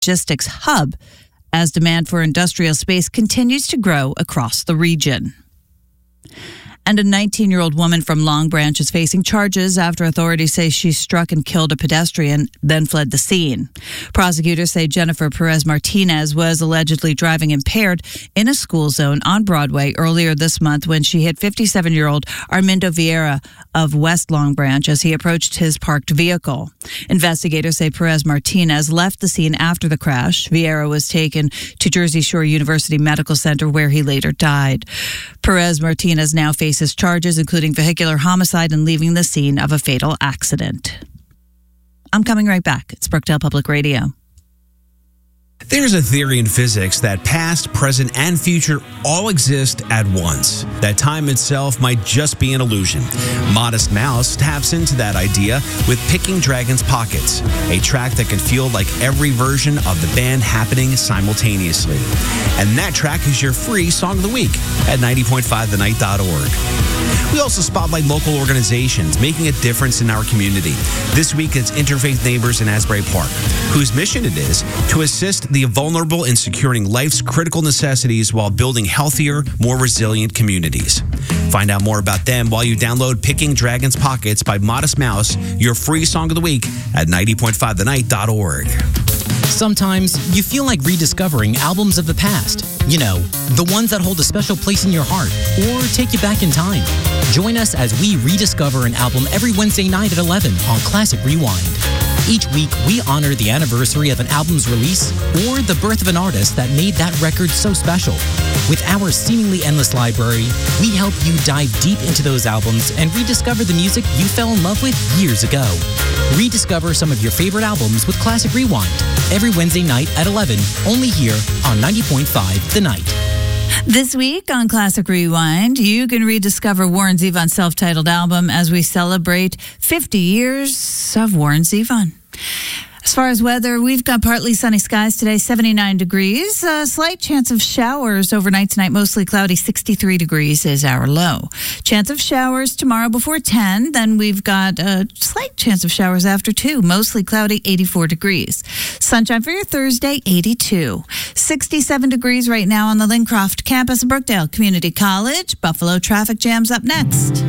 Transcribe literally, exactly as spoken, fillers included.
logistics hub as demand for industrial space continues to grow across the region. And a nineteen-year-old woman from Long Branch is facing charges after authorities say she struck and killed a pedestrian, then fled the scene. Prosecutors say Jennifer Perez Martinez was allegedly driving impaired in a school zone on Broadway earlier this month when she hit fifty-seven-year-old Armindo Vieira of West Long Branch as he approached his parked vehicle. Investigators say Perez Martinez left the scene after the crash. Vieira was taken to Jersey Shore University Medical Center where he later died. Perez Martinez now faces charges including vehicular homicide and leaving the scene of a fatal accident. I'm coming right back. It's Brookdale Public Radio. There's a theory in physics that past, present, and future all exist at once. That time itself might just be an illusion. Modest Mouse taps into that idea with Picking Dragons Pockets, a track that can feel like every version of the band happening simultaneously. And that track is your free Song of the Week at ninety point five the night dot org. We also spotlight local organizations making a difference in our community. This week, it's Interfaith Neighbors in Asbury Park, whose mission it is to assist the vulnerable in securing life's critical necessities while building healthier, more resilient communities. Find out more about them while you download Picking Dragons Pockets by Modest Mouse, your free Song of the Week at ninety point five the night dot org. Sometimes you feel like rediscovering albums of the past. You know, the ones that hold a special place in your heart or take you back in time. Join us as we rediscover an album every Wednesday night at eleven on Classic Rewind. Each week, we honor the anniversary of an album's release or the birth of an artist that made that record so special. With our seemingly endless library, we help you dive deep into those albums and rediscover the music you fell in love with years ago. Rediscover some of your favorite albums with Classic Rewind every Wednesday night at eleven, only here on ninety point five The Night. This week on Classic Rewind, you can rediscover Warren Zevon's self-titled album as we celebrate fifty years of Warren Zevon. As far as weather, we've got partly sunny skies today, seventy-nine degrees. A slight chance of showers overnight tonight, mostly cloudy, sixty-three degrees is our low. Chance of showers tomorrow before ten. Then we've got a slight chance of showers after two, mostly cloudy, eighty-four degrees. Sunshine for your Thursday, eighty-two. sixty-seven degrees right now on the Lincroft campus of Brookdale Community College. Buffalo traffic jams up next.